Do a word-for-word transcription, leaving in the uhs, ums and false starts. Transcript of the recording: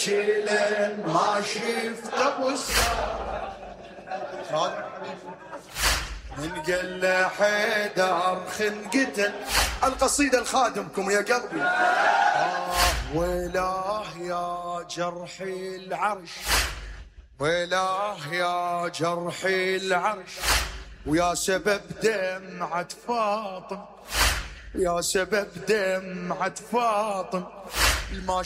ابكي لين ما شفت ابو السعد من قال له حيدر خنقته. القصيدة الخادمكم يا قلبي. آه ويلاه يا جرحي العرش، ويلاه يا جرحي العرش، ويا سبب دمعة فاطم، يا سبب دمعة فاطم. ما